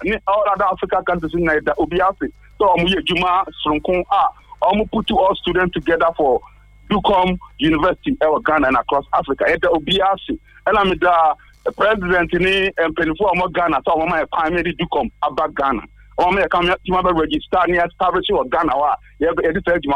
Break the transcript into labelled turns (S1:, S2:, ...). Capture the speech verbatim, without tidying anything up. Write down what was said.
S1: all other African countries in Nigeria, Obiase. So we Juma Srunkun ah, um put all students together for Dukom University in Ghana and across Africa. And the Obiase, and I'm the president in and Penifo Ghana, so I'm a primary Dukom about Ghana. I'm a come to register near establishing Ghana. You have